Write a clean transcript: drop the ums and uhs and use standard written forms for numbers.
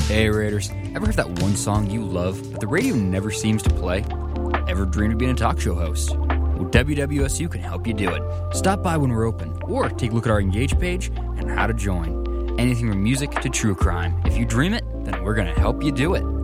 Hey Raiders, ever heard that one song you love but the radio never seems to play? Ever dreamed of being a talk show host? Well, WWSU can help you do it. Stop by when we're open, or take a look at our Engage page and how to join. Anything from music to true crime. If you dream it, then we're going to help you do it.